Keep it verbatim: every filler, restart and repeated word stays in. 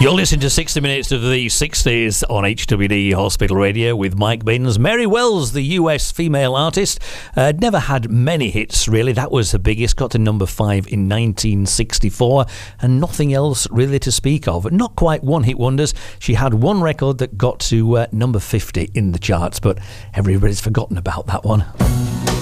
You're listening to sixty minutes of the sixties on H W D Hospital Radio with Mike Baines. Mary Wells, the U S female artist, uh, never had many hits, really. That was the biggest, got to number five in nineteen sixty-four, and nothing else really to speak of. Not quite one-hit wonders. She had one record that got to uh, number fifty in the charts, but everybody's forgotten about that one.